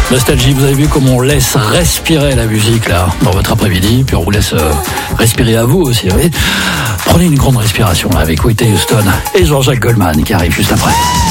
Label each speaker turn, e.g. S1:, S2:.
S1: Nostalgie, vous avez vu comment on laisse respirer la musique là dans votre après-midi, puis on vous laisse respirer à vous aussi. Oui. Prenez une grande respiration là avec Whitney Houston et Jean-Jacques Goldman qui arrive juste après.